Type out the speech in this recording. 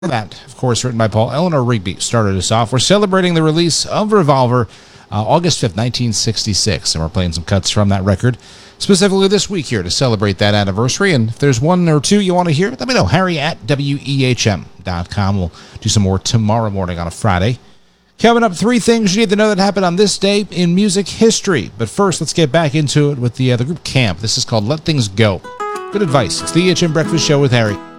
That, of course, written by Paul. Eleanor Rigby started us off. We're celebrating the release of Revolver August 5th, 1966, and we're playing some cuts from that record, specifically this week here to celebrate that anniversary. And if there's one or two you want to hear, let me know. Harry at WEHM.com. We'll do some more tomorrow morning on a Friday. Coming up, 3 things you need to know that happened on this day in music history. But first, let's get back into it with the group Camp. This is called Let Things Go. Good advice. It's the EHM Breakfast Show with Harry.